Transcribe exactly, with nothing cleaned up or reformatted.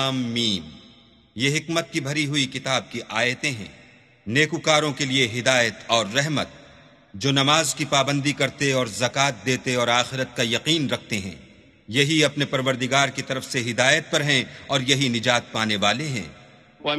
Meme. ये हिकमत की भरी हुई किताब की आयतें हैं, नेकुकारों के लिए हिदायत और रहमत, जो नमाज की पाबंदी करते और ज़कात देते और आखिरत का यकीन रखते हैं। यही अपने परवरदिगार की तरफ से हिदायत पर हैं और यही निजात पाने वाले हैं।